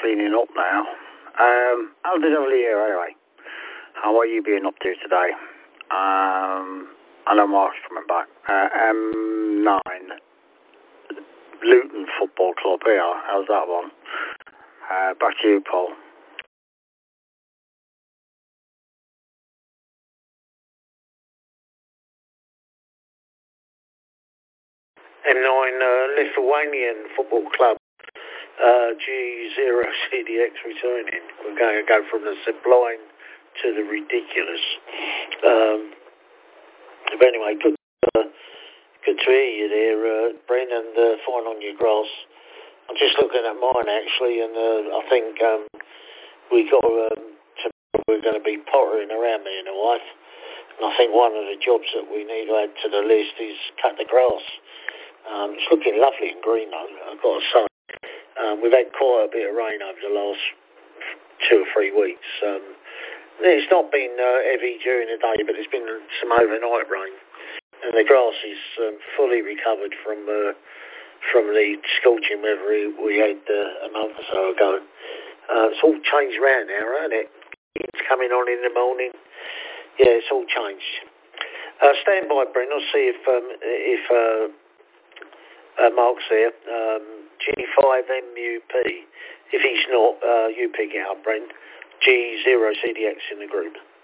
cleaning up now. How's the devil here anyway? How are you being up to today? I know Mark's coming back. M9 Luton Football Club here. How's that one? Back to you, Paul. M9 Lithuanian Football Club, G0CDX returning. We're going to go from the sublime to the ridiculous. But anyway, good to hear you there, Brent, and fine on your grass. I'm just looking at mine actually, and I think we're going to be pottering around, me and the wife. And I think one of the jobs that we need to add to the list is cut the grass. It's looking lovely and green though, I've got to say. We've had quite a bit of rain over the last 2 or 3 weeks. It's not been heavy during the day, but there's been some overnight rain. And the grass is fully recovered from the scorching weather we had a month or so ago. It's all changed around now, hasn't it? It's coming on in the morning. Yeah, it's all changed. Stand by, Brent. I'll see if Mark's there. G5MUP. If he's not, you pick it up, Brent. G0CDX in the group.